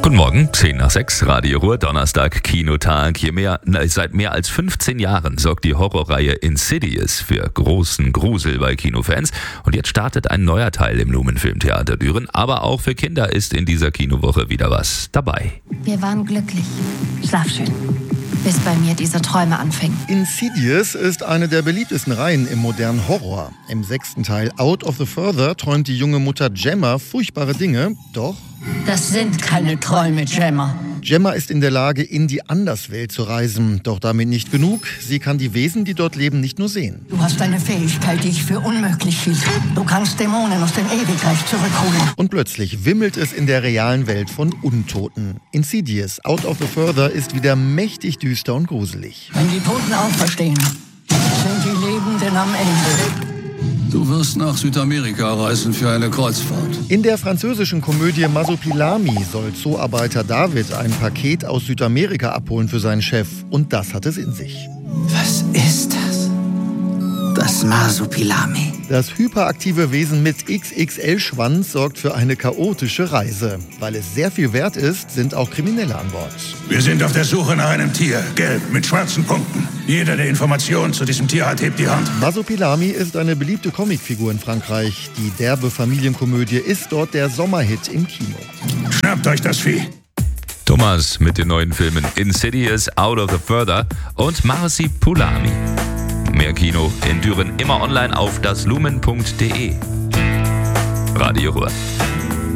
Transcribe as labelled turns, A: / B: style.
A: Guten Morgen, 10:06, Radio Ruhr, Donnerstag, Kinotag. Seit mehr als 15 Jahren sorgt die Horrorreihe Insidious für großen Grusel bei Kinofans. Und jetzt startet ein neuer Teil im Lumen Filmtheater Düren. Aber auch für Kinder ist in dieser Kinowoche wieder was dabei.
B: Wir waren glücklich. Schlaf schön. Bis bei mir diese Träume anfingen.
C: Insidious ist eine der beliebtesten Reihen im modernen Horror. Im 6. Teil Out of the Further träumt die junge Mutter Gemma furchtbare Dinge, doch
D: das sind keine Träume, Gemma.
C: Gemma ist in der Lage, in die Anderswelt zu reisen. Doch damit nicht genug. Sie kann die Wesen, die dort leben, nicht nur sehen.
D: Du hast eine Fähigkeit, die ich für unmöglich hielt. Du kannst Dämonen aus dem Ewigreich zurückholen.
C: Und plötzlich wimmelt es in der realen Welt von Untoten. Insidious, Out of the Further ist wieder mächtig düster und gruselig.
D: Wenn die Toten auferstehen, sind die Lebenden am Ende.
E: Du wirst nach Südamerika reisen für eine Kreuzfahrt.
C: In der französischen Komödie Masopilami soll Zooarbeiter David ein Paket aus Südamerika abholen für seinen Chef. Und das hat es in sich.
F: Was ist das? Das Masopilami.
C: Das hyperaktive Wesen mit XXL-Schwanz sorgt für eine chaotische Reise. Weil es sehr viel wert ist, sind auch Kriminelle an Bord.
G: Wir sind auf der Suche nach einem Tier, gelb, mit schwarzen Punkten. Jeder, der Informationen zu diesem Tier hat, hebt die Hand.
C: Masopilami ist eine beliebte Comicfigur in Frankreich. Die derbe Familienkomödie ist dort der Sommerhit im Kino.
G: Schnappt euch das Vieh.
A: Thomas mit den neuen Filmen Insidious, Out of the Further und Masopilami. Mehr Kino in Düren immer online auf daslumen.de. Radio Ruhr.